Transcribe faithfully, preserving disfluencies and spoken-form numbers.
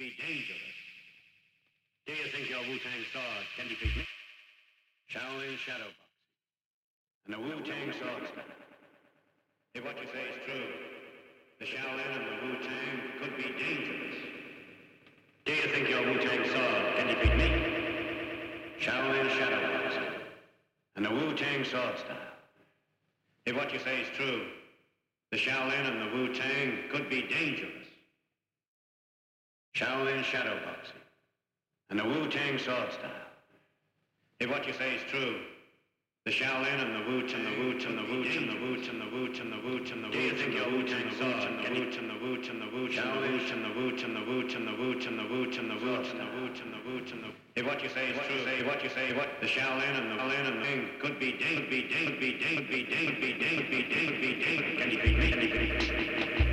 Be dangerous. Do you think your Wu-Tang sword can defeat me? Shaolin shadow boxing and the Wu-Tang sword style. If what you say is true, the Shaolin and the Wu-Tang could be dangerous. Do you think your Wu-Tang sword can defeat me? Shaolin shadow boxing and the Wu-Tang sword style. If what you say is true, the Shaolin and the Wu-Tang could be dangerous. Shaolin shadow boxing and the Wu-Tang sword style. If what you say is true, the Shaolin and the Wu-Tang, the Wu-Tang, the Wu-Tang, the Wu-Tang, the Wu-Tang, the Wu-Tang, the Wu-Tang, the Wu-Tang, the Wu-Tang sword, the Wu-Tang, the Wu-Tang, the Wu-Tang, the Wu-Tang, the Wu-Tang, the Wu-Tang, the Wu-Tang, the Wu-Tang, the Wu-Tang, the Wu-Tang, the Wu-Tang, the if what you say is true, if what you say, what the Shaolin and the Shaolin and the thing could be dang, could be dang, could be dang, could be dang, could be dang, could be dang, could be dang, can you be me?